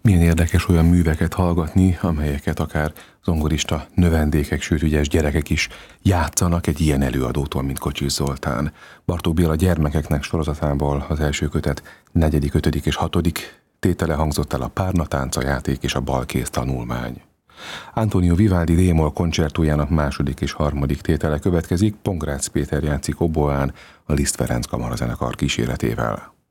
Milyen érdekes olyan műveket hallgatni, amelyeket akár zongorista növendékek, sőt ügyes gyerekek is játszanak egy ilyen előadótól, mint Kocsis Zoltán. Bartók Béla gyermekeknek sorozatából az első kötet 4., 5. és 6. tétele hangzott el, a Párnatánca játék és a Balkész tanulmány. Antonio Vivaldi D-moll koncertójának 2. és 3. tétele következik, Pongrácz Péter játszik oboán, a Liszt Ferenc kamarazenekar kíséretével.